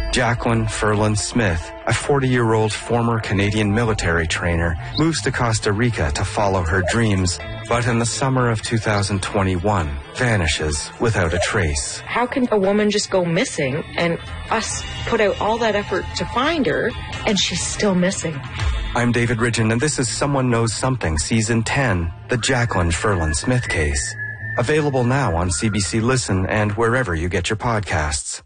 Jacqueline Ferland Smith, a 40-year-old former Canadian military trainer, moves to Costa Rica to follow her dreams, but in the summer of 2021, vanishes without a trace. How can a woman just go missing and us put out all that effort to find her and she's still missing? I'm David Ridgen, and this is Someone Knows Something, Season 10, the Jacqueline Ferland Smith case. Available now on CBC Listen and wherever you get your podcasts.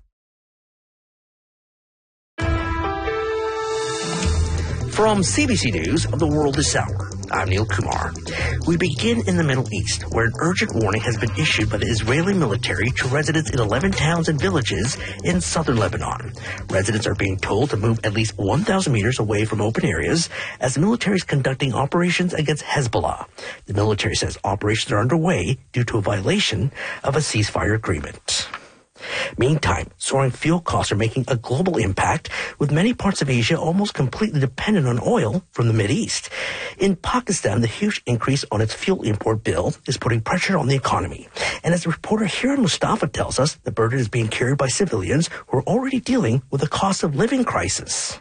From CBC News, the world this hour, I'm Neil Kumar. We begin in the Middle East, where an urgent warning has been issued by the Israeli military to residents in 11 towns and villages in southern Lebanon. Residents are being told to move at least 1,000 meters away from open areas as the military is conducting operations against Hezbollah. The military says operations are underway due to a violation of a ceasefire agreement. Meantime, soaring fuel costs are making a global impact, with many parts of Asia almost completely dependent on oil from the Mideast. In Pakistan, the huge increase on its fuel import bill is putting pressure on the economy. And as the reporter Hiran Mustafa tells us, the burden is being carried by civilians who are already dealing with a cost of living crisis.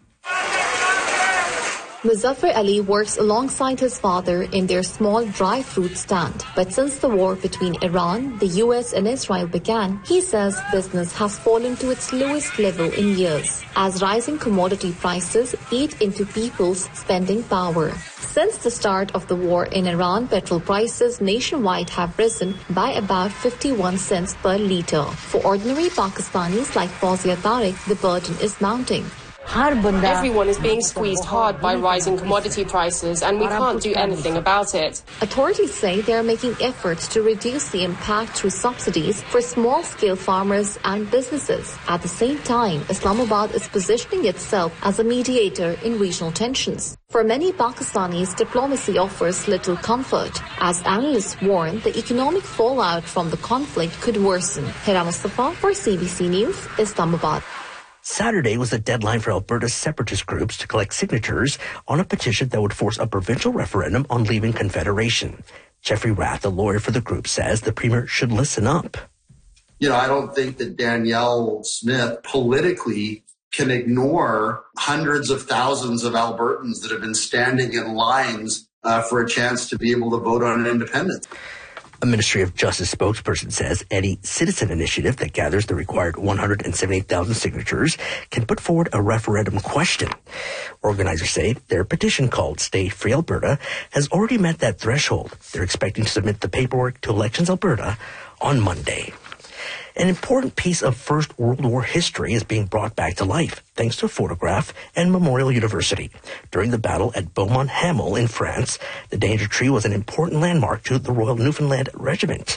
Muzaffar Ali works alongside his father in their small dry fruit stand. But since the war between Iran, the US and Israel began, he says business has fallen to its lowest level in years, as rising commodity prices eat into people's spending power. Since the start of the war in Iran, petrol prices nationwide have risen by about 51 cents per litre. For ordinary Pakistanis like Fawzia Tariq, the burden is mounting. Everyone is being squeezed hard by rising commodity prices, and we can't do anything about it. Authorities say they are making efforts to reduce the impact through subsidies for small-scale farmers and businesses. At the same time, Islamabad is positioning itself as a mediator in regional tensions. For many Pakistanis, diplomacy offers little comfort. As analysts warn, the economic fallout from the conflict could worsen. Hiran Mustafa for CBC News, Islamabad. Saturday was the deadline for Alberta's separatist groups to collect signatures on a petition that would force a provincial referendum on leaving Confederation. Jeffrey Rath, a lawyer for the group, says the Premier should listen up. I don't think that Danielle Smith politically can ignore hundreds of thousands of Albertans that have been standing in lines for a chance to be able to vote on independence. A Ministry of Justice spokesperson says any citizen initiative that gathers the required 178,000 signatures can put forward a referendum question. Organizers say their petition called Stay Free Alberta has already met that threshold. They're expecting to submit the paperwork to Elections Alberta on Monday. An important piece of First World War history is being brought back to life, thanks to a photograph and Memorial University. During the battle at Beaumont Hamel in France, the danger tree was an important landmark to the Royal Newfoundland Regiment.